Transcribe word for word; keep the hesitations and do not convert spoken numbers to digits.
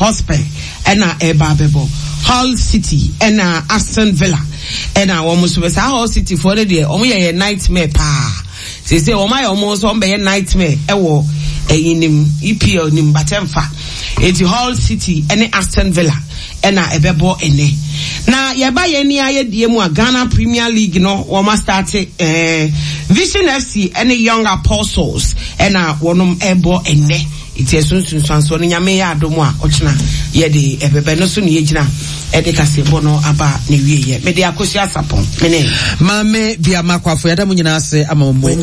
Hotspur ena eba bebo Hull City ena Aston Villa ena womo so besa Hull City for the day omo ye nightmare pa say say omo ye omo so be nightmare ewo eyinim E P L nim batemfa eti Hull City ene Aston Villa ena ebebo ene na yeba ye ni aye die mu a Ghana Premier League no wo ma start eh Vision F C ene Young Apostles ena wonom ebo ene iti esunsun sanso ni nyame ya adomu a ochina ye de ebebe no so ni yegina e de kasebo no aba ne wiye ye me de akosi asapon mene mame bia makwafo ya da mu nyina ase ama mo